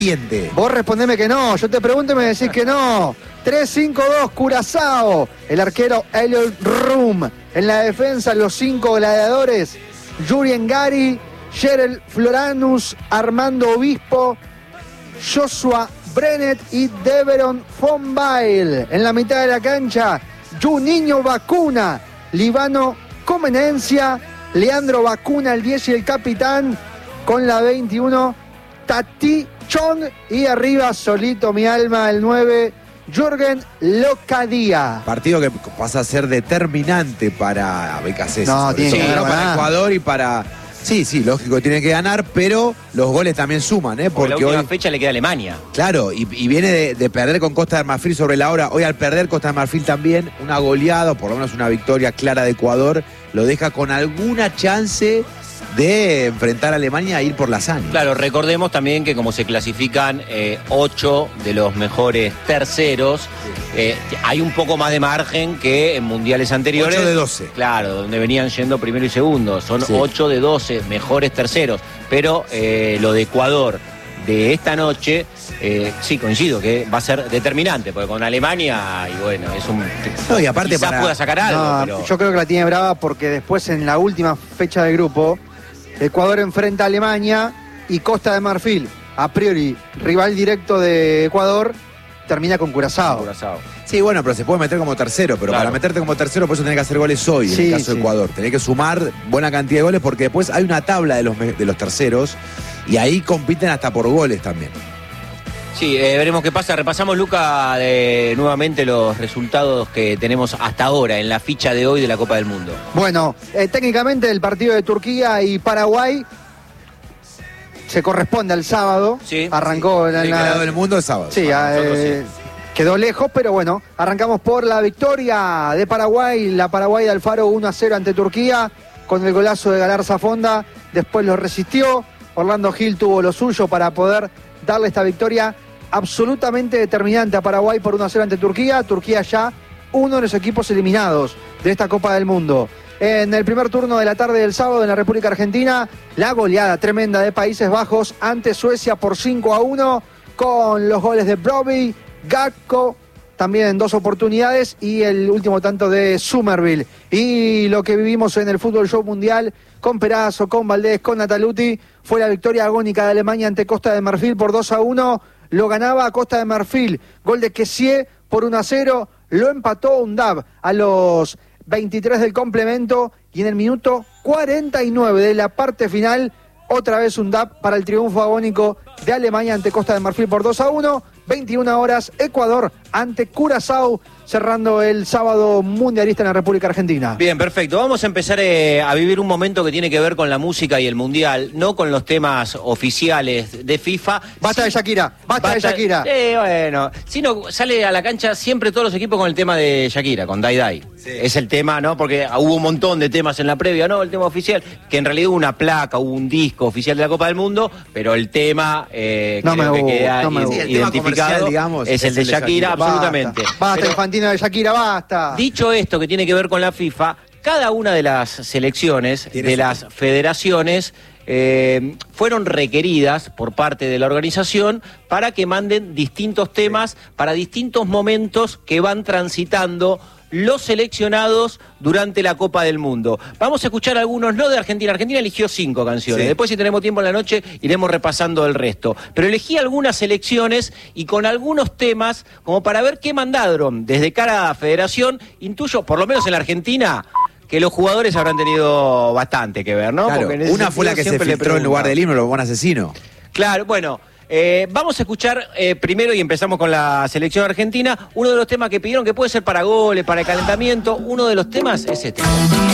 Vos respondeme que no, yo te pregunto y me decís que no. 3-5-2, Curazao. El arquero Elliot Rum. En la defensa, los 5 gladiadores: Jurien Gari, Gerald Floranus, Armando Obispo, Joshua Brennet y Deveron von Bail. En la mitad de la cancha, Juninho Vacuna, Libano Comenencia, Leandro Vacuna, el 10 y el capitán, con la 21, Tati Chong, y arriba, solito mi alma, el 9, Jürgen Locadia. Partido que pasa a ser determinante para BKC. No, tiene que ganar. Para Ecuador y para... Sí, lógico, tiene que ganar, pero los goles también suman, ¿eh? Porque la última hoy, fecha le queda a Alemania. Claro, y viene de perder con Costa de Marfil sobre la hora. Hoy al perder Costa de Marfil también, una goleada, o por lo menos una victoria clara de Ecuador, lo deja con alguna chance de enfrentar a Alemania e ir por la hazaña. Claro, recordemos también que como se clasifican 8 de los mejores terceros, hay un poco más de margen que en mundiales anteriores. 8 de 12. Claro, donde venían yendo primero y segundo. Son 8 de 12 mejores terceros. Pero lo de Ecuador de esta noche, sí, coincido que va a ser determinante, porque con Alemania, y bueno, es un... No, y aparte quizás pueda sacar algo, No, pero... yo creo que la tiene brava porque después, en la última fecha de grupo, Ecuador enfrenta a Alemania y Costa de Marfil, a priori rival directo de Ecuador, termina con Curazao. Sí, bueno, pero se puede meter como tercero, pero claro, para meterte como tercero, por eso tenés que hacer goles hoy, Sí, en el caso de Ecuador. Tenés que sumar buena cantidad de goles, porque después hay una tabla de los terceros y ahí compiten hasta por goles también. Sí, veremos qué pasa. Repasamos, Luca, nuevamente los resultados que tenemos hasta ahora en la ficha de hoy de la Copa del Mundo. Bueno, técnicamente el partido de Turquía y Paraguay se corresponde al sábado. Sí, arrancó El ganador del mundo es sábado. Sí, quedó lejos, pero bueno, arrancamos por la victoria de Paraguay, la Paraguay de Alfaro 1-0 ante Turquía, con el golazo de Galarza Fonda. Después lo resistió, Orlando Gil tuvo lo suyo para poder darle esta victoria absolutamente determinante a Paraguay por 1-0 ante Turquía. Turquía ya uno de los equipos eliminados de esta Copa del Mundo. En el primer turno de la tarde del sábado en la República Argentina, la goleada tremenda de Países Bajos ante Suecia por 5-1, con los goles de Brobbey, Gakpo, también en 2 oportunidades, y el último tanto de Summerville. Y lo que vivimos en el Fútbol Show Mundial, con Perazo, con Valdés, con Nataluti, fue la victoria agónica de Alemania ante Costa de Marfil por 2-1. Lo ganaba a Costa de Marfil, gol de Kessié por 1-0, lo empató Undab a los 23 del complemento, y en el minuto 49 de la parte final, otra vez Undab para el triunfo agónico de Alemania ante Costa de Marfil por 2-1. 21 horas, Ecuador ante Curazao, cerrando el sábado mundialista en la República Argentina. Bien, perfecto. Vamos a empezar a vivir un momento que tiene que ver con la música y el mundial, no con los temas oficiales de FIFA. Basta de Shakira, basta de Shakira. Bueno, sino sale a la cancha siempre todos los equipos con el tema de Shakira, con Dai Dai. Sí. Es el tema, ¿no? Porque hubo un montón de temas en la previa, ¿no? El tema oficial, que en realidad hubo una placa, hubo un disco oficial de la Copa del Mundo, pero el tema que queda identificado, digamos, es el de Shakira, absolutamente. Basta, Infantino de Shakira, basta. Dicho esto, que tiene que ver con la FIFA, cada una de las selecciones, de las federaciones, fueron requeridas por parte de la organización para que manden distintos temas para distintos momentos que van transitando los seleccionados durante la Copa del Mundo. Vamos a escuchar algunos, no de Argentina. Argentina eligió 5 canciones. Sí. Después, si tenemos tiempo en la noche, iremos repasando el resto. Pero elegí algunas selecciones y con algunos temas como para ver qué mandaron desde cada federación. Intuyo, por lo menos en la Argentina, que los jugadores habrán tenido bastante que ver, ¿no? Claro, una fue la que se filtró en lugar del himno, lo buen asesino. Claro, bueno. Vamos a escuchar primero, y empezamos con la selección argentina, uno de los temas que pidieron, que puede ser para goles, para el calentamiento. Uno de los temas es este.